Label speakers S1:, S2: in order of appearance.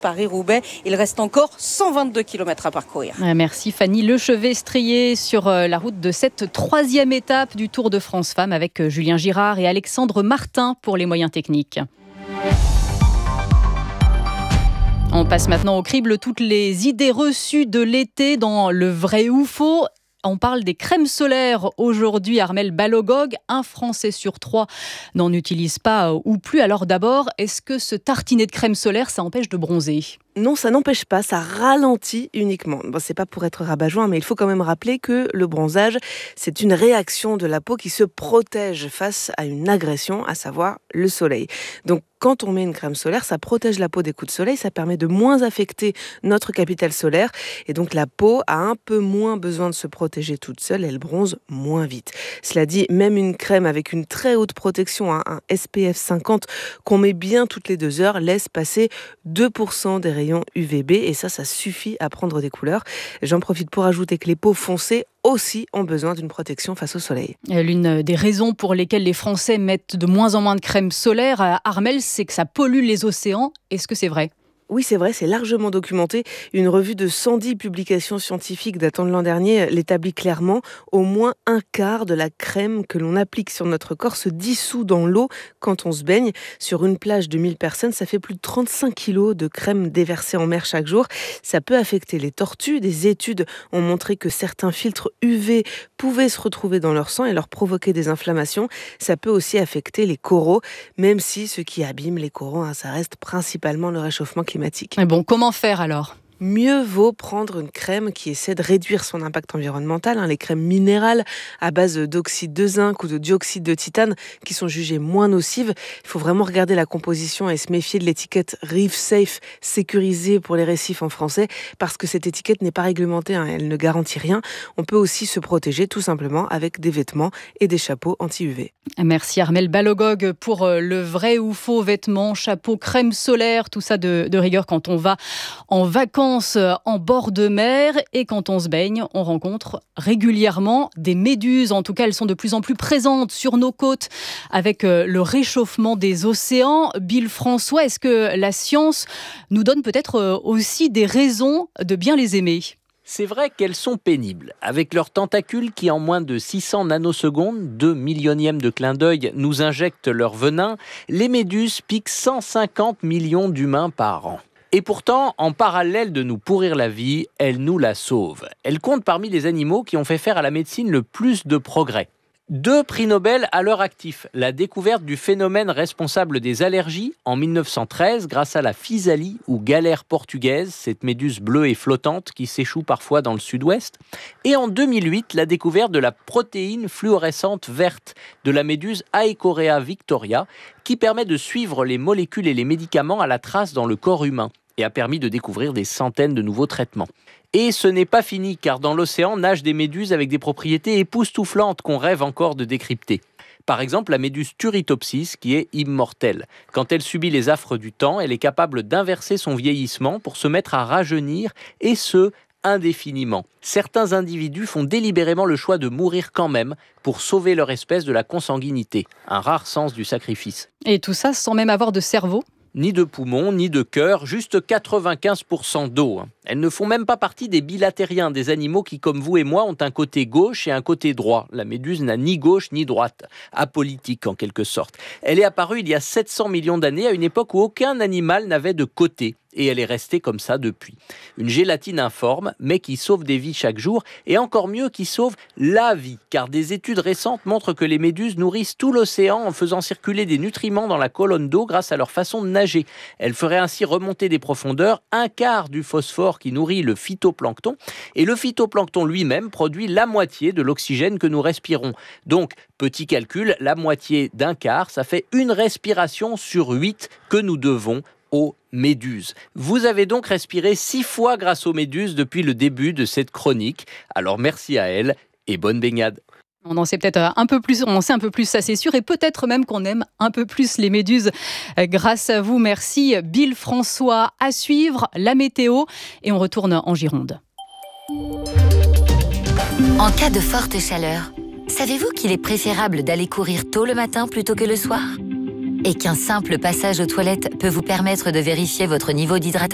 S1: Paris-Roubaix, il reste encore 122 km à parcourir.
S2: Merci Fanny Lechevet-Strier sur la route de cette 3e étape du Tour de France Femmes avec Julien Girard et Alexandre Martin pour les moyens techniques. On passe maintenant au crible toutes les idées reçues de l'été dans le vrai ou faux. On parle des crèmes solaires aujourd'hui. Armelle Balogog, 1 Français sur 3 n'en utilise pas ou plus. Alors d'abord, est-ce que se tartiner de crème solaire, ça empêche de bronzer ?
S3: Non, ça n'empêche pas, ça ralentit uniquement. Bon, c'est pas pour être rabat-joint, mais il faut quand même rappeler que le bronzage, c'est une réaction de la peau qui se protège face à une agression, à savoir le soleil. Donc, quand on met une crème solaire, ça protège la peau des coups de soleil, ça permet de moins affecter notre capital solaire. Et donc, la peau a un peu moins besoin de se protéger toute seule, elle bronze moins vite. Cela dit, même une crème avec une très haute protection, un SPF 50, qu'on met bien toutes les 2 heures, laisse passer 2% des rayons UVB et ça suffit à prendre des couleurs. J'en profite pour ajouter que les peaux foncées aussi ont besoin d'une protection face au soleil.
S2: L'une des raisons pour lesquelles les Français mettent de moins en moins de crème solaire, Armelle, c'est que ça pollue les océans. Est-ce que c'est vrai ?
S3: Oui, c'est vrai, c'est largement documenté. Une revue de 110 publications scientifiques datant de l'an dernier l'établit clairement. Au moins un quart de la crème que l'on applique sur notre corps se dissout dans l'eau quand on se baigne. Sur une plage de 1000 personnes, ça fait plus de 35 kilos de crème déversée en mer chaque jour. Ça peut affecter les tortues. Des études ont montré que certains filtres UV pouvaient se retrouver dans leur sang et leur provoquer des inflammations. Ça peut aussi affecter les coraux, même si ce qui abîme les coraux, ça reste principalement le réchauffement climatique.
S2: Mais bon, comment faire alors ?
S3: Mieux vaut prendre une crème qui essaie de réduire son impact environnemental. Les crèmes minérales à base d'oxyde de zinc ou de dioxyde de titane qui sont jugées moins nocives. Il faut vraiment regarder la composition et se méfier de l'étiquette Reef Safe sécurisée pour les récifs en français parce que cette étiquette n'est pas réglementée, elle ne garantit rien. On peut aussi se protéger tout simplement avec des vêtements et des chapeaux anti-UV.
S2: Merci Armelle Balogog pour le vrai ou faux vêtements, chapeau, crème solaire, tout ça de rigueur quand on va en vacances en bord de mer et quand on se baigne, on rencontre régulièrement des méduses. En tout cas, elles sont de plus en plus présentes sur nos côtes avec le réchauffement des océans. Bill François, est-ce que la science nous donne peut-être aussi des raisons de bien les aimer ?
S4: C'est vrai qu'elles sont pénibles. Avec leurs tentacules qui, en moins de 600 nanosecondes, 2 millionièmes de clin d'œil, nous injectent leur venin, les méduses piquent 150 millions d'humains par an. Et pourtant, en parallèle de nous pourrir la vie, elles nous la sauvent. Elles comptent parmi les animaux qui ont fait faire à la médecine le plus de progrès. 2 prix Nobel à leur actif. La découverte du phénomène responsable des allergies en 1913 grâce à la physalie ou galère portugaise, cette méduse bleue et flottante qui s'échoue parfois dans le sud-ouest. Et en 2008, la découverte de la protéine fluorescente verte de la méduse Aecorea victoria qui permet de suivre les molécules et les médicaments à la trace dans le corps humain et a permis de découvrir des centaines de nouveaux traitements. Et ce n'est pas fini, car dans l'océan nagent des méduses avec des propriétés époustouflantes qu'on rêve encore de décrypter. Par exemple, la méduse Turritopsis, qui est immortelle. Quand elle subit les affres du temps, elle est capable d'inverser son vieillissement pour se mettre à rajeunir, et ce, indéfiniment. Certains individus font délibérément le choix de mourir quand même pour sauver leur espèce de la consanguinité. Un rare sens du sacrifice.
S2: Et tout ça sans même avoir de cerveau ?
S4: Ni de poumons, ni de cœur, juste 95% d'eau. Elles ne font même pas partie des bilatériens, des animaux qui, comme vous et moi, ont un côté gauche et un côté droit. La méduse n'a ni gauche ni droite, apolitique en quelque sorte. Elle est apparue il y a 700 millions d'années, à une époque où aucun animal n'avait de côté. Et elle est restée comme ça depuis. Une gélatine informe, mais qui sauve des vies chaque jour, et encore mieux, qui sauve la vie, car des études récentes montrent que les méduses nourrissent tout l'océan en faisant circuler des nutriments dans la colonne d'eau grâce à leur façon de nager. Elles feraient ainsi remonter des profondeurs un quart du phosphore qui nourrit le phytoplancton, et le phytoplancton lui-même produit la moitié de l'oxygène que nous respirons. Donc, petit calcul, la moitié d'un quart, ça fait une respiration sur 8 que nous devons aux méduses. Vous avez donc respiré 6 fois grâce aux méduses depuis le début de cette chronique. Alors merci à elles et bonne baignade.
S2: On en sait peut-être un peu plus, on en sait un peu plus, ça c'est sûr, et peut-être même qu'on aime un peu plus les méduses grâce à vous. Merci Bill François. À suivre, la météo, et on retourne en Gironde.
S5: En cas de forte chaleur, savez-vous qu'il est préférable d'aller courir tôt le matin plutôt que le soir ? et qu'un simple passage aux toilettes peut vous permettre de vérifier votre niveau d'hydratation ?